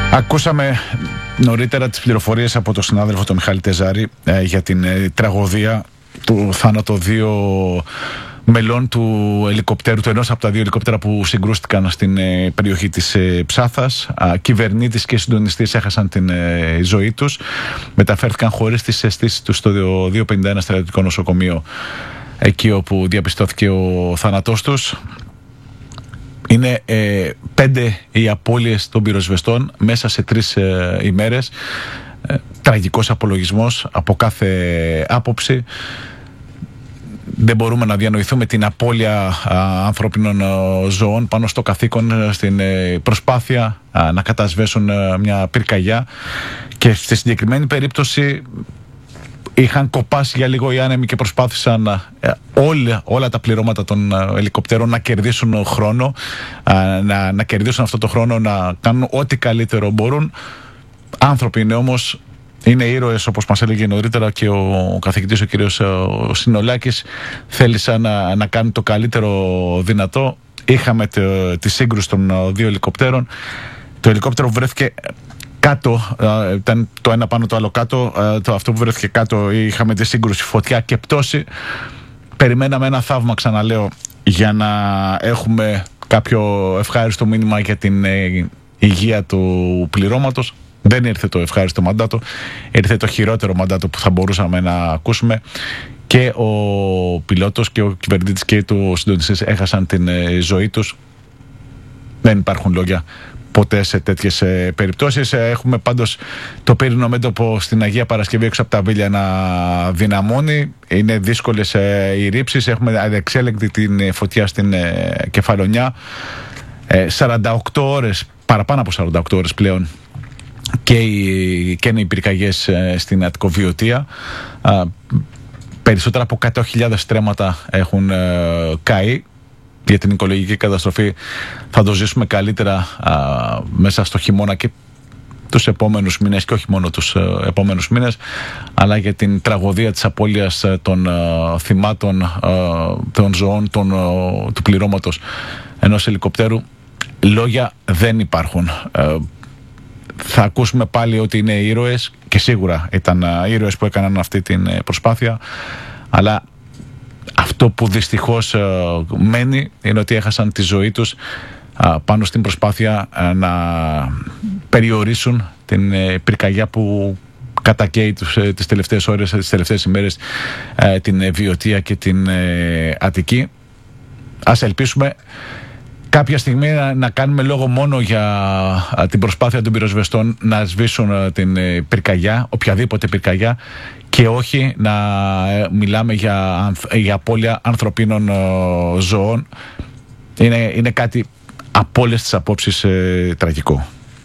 Ακούσαμε νωρίτερα τις πληροφορίες από τον συνάδελφο τον Μιχάλη Τεζάρη για την τραγωδία του θάνατο δύο μελών του ελικοπτέρου, του ενός από τα δύο ελικόπτερα που συγκρούστηκαν στην περιοχή της Ψάθας. Κυβερνήτης και συντονιστής έχασαν την ζωή τους. Μεταφέρθηκαν χωρίς τις αισθήσεις τους στο 251 στρατιωτικό νοσοκομείο, εκεί όπου διαπιστώθηκε ο θάνατός τους. Είναι 5 οι απώλειες των πυροσβεστών μέσα σε 3 ημέρες. Τραγικός απολογισμός από κάθε άποψη. Δεν μπορούμε να διανοηθούμε την απώλεια ανθρώπινων ζωών πάνω στο καθήκον, στην προσπάθεια να κατασβέσουν μια πυρκαγιά. Και στη συγκεκριμένη περίπτωση είχαν κοπάσει για λίγο οι άνεμοι και προσπάθησαν όλα τα πληρώματα των ελικοπτέρων να κερδίσουν χρόνο, να κερδίσουν αυτό το χρόνο, να κάνουν ό,τι καλύτερο μπορούν. Άνθρωποι είναι όμως, είναι ήρωες, όπως μας έλεγε νωρίτερα και ο καθηγητής ο κύριος Συνολάκης. Θέλησαν να κάνουν το καλύτερο δυνατό. Είχαμε τη σύγκρουση των δύο ελικοπτέρων. Το ελικόπτερο βρέθηκε κάτω, ήταν το ένα πάνω το άλλο κάτω. Αυτό που βρέθηκε κάτω, είχαμε τη σύγκρουση, φωτιά και πτώση. Περιμέναμε ένα θαύμα, ξαναλέω, για να έχουμε κάποιο ευχάριστο μήνυμα για την υγεία του πληρώματος. Δεν ήρθε το ευχάριστο μαντάτο, ήρθε το χειρότερο μαντάτο που θα μπορούσαμε να ακούσουμε. Και ο πιλότος και ο κυβερνήτης και του συντονιστής έχασαν την ζωή τους. Δεν υπάρχουν λόγια ποτέ σε τέτοιες περιπτώσεις. Έχουμε πάντως το πύρινο μέτωπο στην Αγία Παρασκευή έξω από τα Βίλια να δυναμώνει. Είναι δύσκολες οι ρήψεις. Έχουμε ανεξέλεγκτη την φωτιά στην Κεφαλονιά. 48 ώρες, παραπάνω από 48 ώρες πλέον, και είναι οι πυρκαγιές στην Αττικοβιωτία. Περισσότερα από 100.000 στρέμματα έχουν καεί. Για την οικολογική καταστροφή θα το ζήσουμε καλύτερα μέσα στο χειμώνα και τους επόμενους μήνες, και όχι μόνο τους επόμενους μήνες, αλλά για την τραγωδία της απώλειας των θυμάτων, των ζωών, του πληρώματος ενός ελικοπτέρου, λόγια δεν υπάρχουν. Θα ακούσουμε πάλι ότι είναι ήρωες, και σίγουρα ήταν ήρωες που έκαναν αυτή την προσπάθεια, αλλά αυτό που δυστυχώς μένει είναι ότι έχασαν τη ζωή τους πάνω στην προσπάθεια να περιορίσουν την πυρκαγιά που κατακαίει τις τελευταίες ώρες, τις τελευταίες ημέρες την Βιωτία και την Αττική. Ας ελπίσουμε κάποια στιγμή να κάνουμε λόγο μόνο για την προσπάθεια των πυροσβεστών να σβήσουν την πυρκαγιά, οποιαδήποτε πυρκαγιά, και όχι να μιλάμε για απώλεια ανθρωπίνων ζωών. Είναι κάτι από όλες τις απόψεις τραγικό.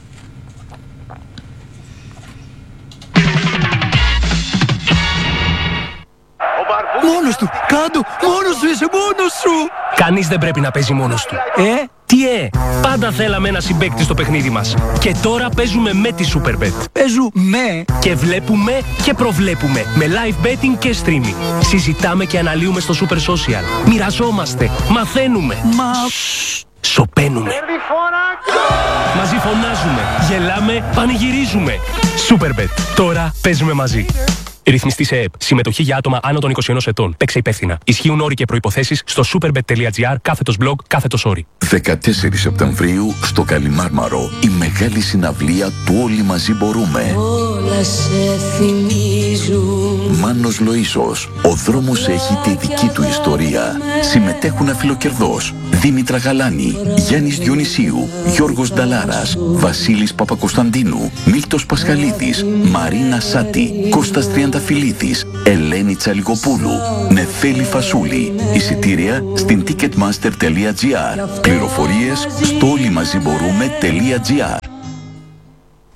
Μόνος του! Κάντο! Μόνος σου είσαι! Μόνος σου! Κανείς δεν πρέπει να παίζει μόνος του. Τι πάντα θέλαμε ένα συμπαίκτη στο παιχνίδι μας. Και τώρα παίζουμε με τη Superbet. Παίζουμε και βλέπουμε και προβλέπουμε με live betting και streaming. Συζητάμε και αναλύουμε στο Super Social. Μοιραζόμαστε, μαθαίνουμε. Σωπαίνουμε. Μαζί φωνάζουμε, γελάμε, πανηγυρίζουμε. Superbet. Τώρα παίζουμε μαζί. Ρυθμιστή σε ΕΕΠ. Συμμετοχή για άτομα άνω των 21 ετών. Παίξε υπεύθυνα. Ισχύουν όροι και προϋποθέσεις στο superbet.gr/blog/όροι. 14 Σεπτεμβρίου στο Καλιμάρμαρο. Η μεγάλη συναυλία του Όλοι Μαζί Μπορούμε. Όλα σε θυμίζουν. Μάνος Λοΐσος. Ο δρόμος έχει τη δική του ιστορία. Συμμετέχουν Αφιλοκερδός, Δήμητρα Γαλάνη, Γιάννης Διονυσίου, Γιώργος Νταλάρας, Βασίλης Παπακοσταντίνου, Μίλτος Πασχαλίδης, Μαρίνα Σάτη, Κώστας Τριανταφυλλίδης, Ελένη Τσαλιγοπούλου, Νεφέλη Φασούλη. Εισιτήρια στην ticketmaster.gr. Πληροφορίες στο όλοιμαζιμπορούμε.gr.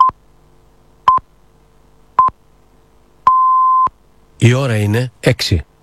Η ώρα είναι 6.